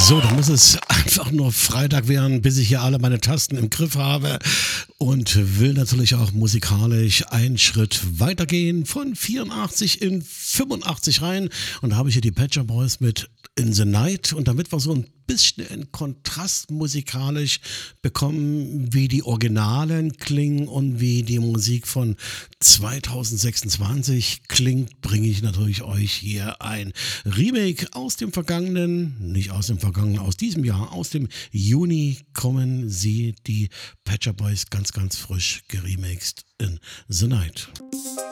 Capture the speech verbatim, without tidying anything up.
So, dann muss es einfach nur Freitag werden, bis ich hier alle meine Tasten im Griff habe und will natürlich auch musikalisch einen Schritt weitergehen von vierundachtzig in fünfundachtzig rein und da habe ich hier die Pet Shop Boys mit In the Night und damit wir so ein bisschen in Kontrast musikalisch bekommen, wie die Originalen klingen und wie die Musik von zweitausendsechsundzwanzig klingt, bringe ich natürlich euch hier ein Remake aus dem vergangenen, nicht aus dem vergangenen, aus diesem Jahr, aus dem Juni kommen sie, die Pet Shop Boys, ganz, ganz frisch geremixed in The Night.